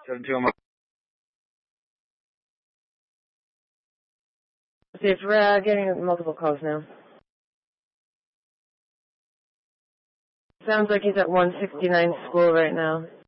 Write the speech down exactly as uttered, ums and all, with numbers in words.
seventy-two, I'm up. See, if we're uh, getting multiple calls now. Sounds like he's at one sixty-nine school right now.